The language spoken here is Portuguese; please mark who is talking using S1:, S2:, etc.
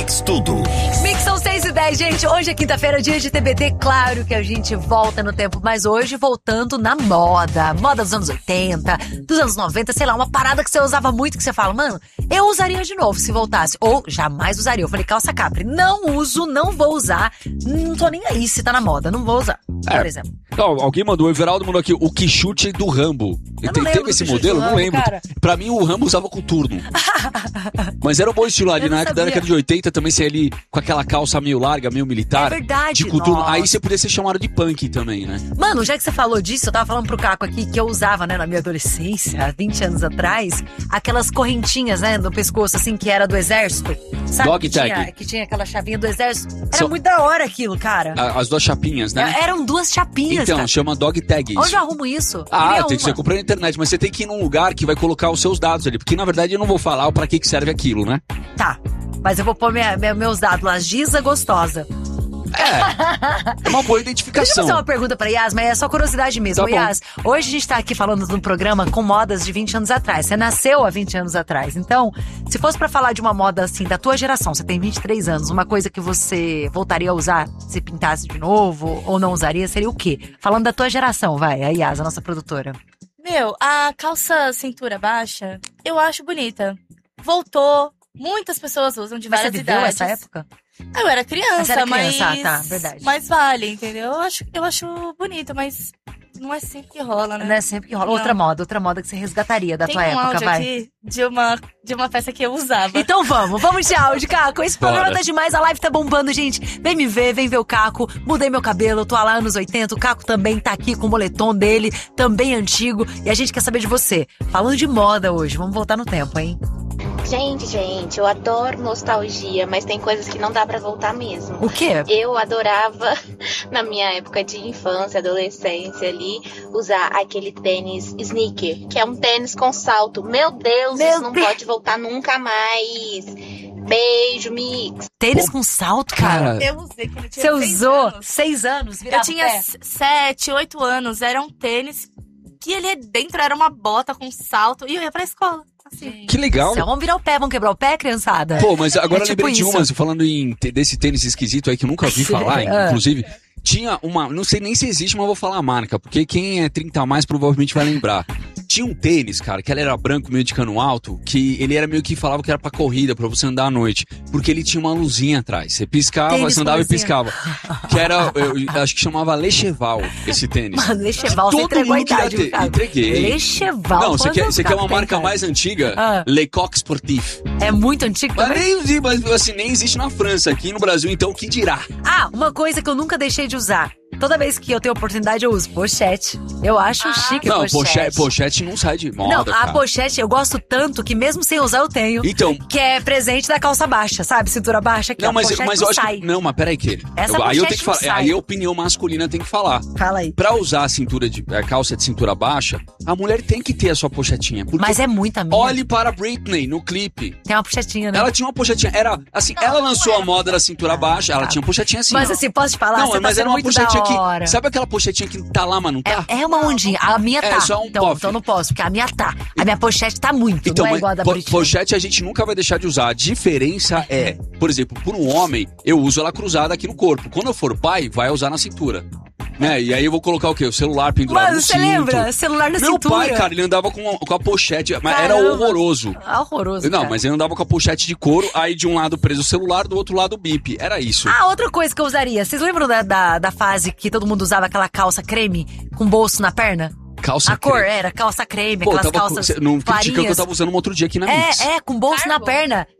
S1: Mix Tudo.
S2: Mix são 6h10, gente. Hoje é quinta-feira, dia de TBT. Claro que a gente volta no tempo, mas hoje voltando na moda. Moda dos anos 80, dos anos 90, sei lá, uma parada que você usava muito, que você fala, mano, eu usaria de novo se voltasse. Ou jamais usaria. Eu falei, calça capri. Não uso, não vou usar. Não tô nem aí se tá na moda. Não vou usar, por exemplo.
S3: Não, alguém mandou, o Everaldo mandou aqui, o Quichute do Rambo. Teve esse modelo? Não lembro.
S2: Cara.
S3: Pra mim, o Rambo usava coturno. Mas era um bom estilo ali, na década de 80, também ser ali com aquela calça meio larga, meio militar.
S2: É verdade.
S3: De coturno.
S2: Nossa.
S3: Aí você podia ser chamado de punk também, né?
S2: Mano, já que você falou disso, eu tava falando pro Caco aqui que eu usava, né, na minha adolescência, há 20 anos atrás, aquelas correntinhas, né, no pescoço, assim, que era do exército. Sabe?
S3: Dog tag.
S2: Que tinha aquela chavinha do exército. Era muito da hora aquilo, cara.
S3: As duas chapinhas, né?
S2: Eram duas chapinhas,
S3: então,
S2: cara.
S3: chama dog tag isso.
S2: Onde eu arrumo isso?
S3: Tem que ser comprando na internet, mas você tem que ir num lugar que vai colocar os seus dados ali, porque na verdade eu não vou falar pra que serve aquilo, né?
S2: Tá, mas eu vou pôr meus dados lá, Giza Gostosa.
S3: É uma boa identificação.
S2: Deixa eu fazer uma pergunta pra Yas, mas é só curiosidade mesmo.
S3: Tá
S2: Yas, hoje a gente tá aqui falando de um programa com modas de 20 anos atrás. Você nasceu há 20 anos atrás. Então, se fosse pra falar de uma moda assim, da tua geração, você tem 23 anos, uma coisa que você voltaria a usar se pintasse de novo ou não usaria, seria o quê? Falando da tua geração, vai, a Yas, a nossa produtora.
S4: A calça cintura baixa, eu acho bonita. Voltou, muitas pessoas usam de
S2: Mas
S4: várias
S2: você viveu
S4: idades.
S2: essa época?
S4: Eu era criança,
S2: mas... tá, verdade.
S4: Mas vale, entendeu? Eu acho bonita, mas não é sempre que rola, né?
S2: Não é sempre que rola.
S4: Não.
S2: Outra moda que você resgataria da
S4: Tem
S2: tua
S4: um
S2: época,
S4: áudio
S2: vai.
S4: aqui de uma peça que eu usava.
S2: Então vamos de áudio, Caco. Esse programa
S3: Bora.
S2: tá demais, a live tá bombando, gente. Vem me ver, vem ver o Caco. Mudei meu cabelo, tô lá anos 80. O Caco também tá aqui com o moletom dele, também antigo. E a gente quer saber de você. Falando de moda hoje, vamos voltar no tempo, hein?
S5: Gente, eu adoro nostalgia, mas tem coisas que não dá pra voltar mesmo.
S2: O quê?
S5: Eu adorava, na minha época de infância, adolescência ali, usar aquele tênis sneaker, que é um tênis com salto. Meu Deus, isso não pode voltar nunca mais. Beijo, Mix.
S2: Tênis com salto, cara?
S4: Eu usei quando eu tinha
S2: Você
S4: 6
S2: usou
S4: anos.
S2: 6 anos,
S4: Eu
S2: virava
S4: tinha
S2: o pé.
S4: 7, 8 anos. Era um tênis que ele dentro era uma bota com salto. E eu ia pra escola. Assim.
S3: Que legal.
S2: Vamos virar o pé, vamos quebrar o pé, criançada?
S3: Pô, mas agora eu
S2: tipo
S3: lembrei de
S2: isso.
S3: umas, falando desse tênis esquisito aí que eu nunca ouvi falar, inclusive. Tinha uma, não sei nem se existe, mas vou falar a marca, porque quem é 30 a mais provavelmente vai lembrar. Tinha um tênis, cara, que ele era branco, meio de cano alto, que ele era meio que falava que era pra corrida, pra você andar à noite. Porque ele tinha uma luzinha atrás. Você piscava,
S2: Tênis
S3: você andava
S2: com
S3: e piscava. Que era, eu acho que chamava Lecheval, esse tênis.
S2: Mano, Lecheval, você
S3: Todo
S2: entregou a
S3: mundo queria
S2: idade,
S3: ter.
S2: Caco.
S3: Entreguei.
S2: Lecheval.
S3: Não, você
S2: quantos
S3: quer
S2: anos
S3: uma
S2: tem,
S3: marca
S2: cara?
S3: mais antiga?
S2: Ah.
S3: Le Coq Sportif.
S2: É muito antigo
S3: Mas
S2: também?
S3: nem existe na França, aqui no Brasil, então o que dirá?
S2: Uma coisa que eu nunca deixei de usar. Toda vez que eu tenho oportunidade, eu uso pochete. Eu acho chique
S3: Não,
S2: pochete.
S3: pochete não sai de moda,
S2: Não, a
S3: cara.
S2: pochete eu gosto tanto que mesmo sem usar eu tenho.
S3: Então...
S2: Que é presente da calça baixa, sabe? Cintura baixa, que
S3: Não,
S2: a
S3: mas
S2: pochete
S3: eu
S2: não
S3: acho
S2: sai.
S3: que... Não, mas peraí que...
S2: Essa
S3: aí eu
S2: pochete
S3: tenho que
S2: não
S3: falar.
S2: sai.
S3: Aí a opinião masculina tem que falar.
S2: Fala aí.
S3: Pra usar a calça de cintura baixa, a mulher tem que ter a sua pochetinha. Porque
S2: Mas é muita minha.
S3: olhe para a Britney no clipe.
S2: Tem uma pochetinha, né?
S3: Ela tinha uma pochetinha. Era assim, ela lançou a moda da cintura baixa, ela tinha pochetinha assim.
S2: Mas assim, posso te falar?
S3: Não,
S2: você
S3: mas
S2: tá
S3: era
S2: sendo
S3: uma
S2: muito
S3: pochetinha
S2: da hora.
S3: que... Sabe aquela pochetinha que tá lá, mas não tá?
S2: É uma ondinha. A minha tá.
S3: só um
S2: então
S3: puff.
S2: não posso, porque a minha tá. A minha pochete tá muito.
S3: Então,
S2: não é
S3: mas
S2: igual a da Britney.
S3: pochete a gente nunca vai deixar de usar. A diferença é, por exemplo, por um homem, eu uso ela cruzada aqui no corpo. Quando eu for pai, vai usar na cintura. Né? E aí eu vou colocar o quê? O celular pendurado
S2: Mano,
S3: no
S2: você
S3: cinto.
S2: lembra? Celular na
S3: Meu
S2: cintura.
S3: pai, cara, ele andava com a pochete, mas era
S2: Caramba.
S3: horroroso.
S2: Horroroso,
S3: Não,
S2: cara.
S3: mas ele andava com a pochete de couro, aí de um lado preso o celular, do outro lado o bip. Era isso.
S2: Outra coisa que eu usaria. Vocês lembram da fase que todo mundo usava aquela calça creme com bolso na perna?
S3: Calça
S2: A cor
S3: creme.
S2: era calça creme,
S3: Pô,
S2: aquelas calças
S3: não critica que eu
S2: clarinhas.
S3: tava usando um outro dia aqui na Mix.
S2: Com bolso na perna.